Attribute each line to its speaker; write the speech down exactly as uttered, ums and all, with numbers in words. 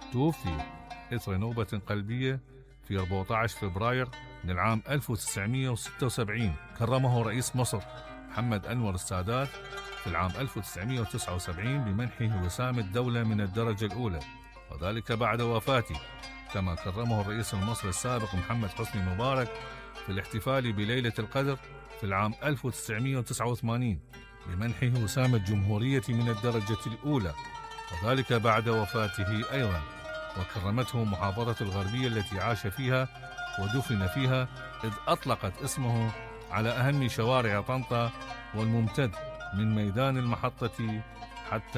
Speaker 1: توفي إثر نوبة قلبية في أربعة عشر فبراير من العام ألف وتسعمئة وستة وسبعين. كرمه رئيس مصر محمد أنور السادات في العام ألف وتسعمئة وتسعة وسبعين بمنحه وسام الدولة من الدرجة الأولى، وذلك بعد وفاته. كما كرمه الرئيس المصري السابق محمد حسني مبارك في الاحتفال بليلة القدر في العام ألف وتسعمئة وتسعة وثمانين بمنحه وسام الجمهورية من الدرجة الأولى، وذلك بعد وفاته أيضا. وكرمته محافظة الغربية التي عاش فيها ودفن فيها، إذ أطلقت اسمه على أهم شوارع طنطا والممتد من ميدان المحطة حتى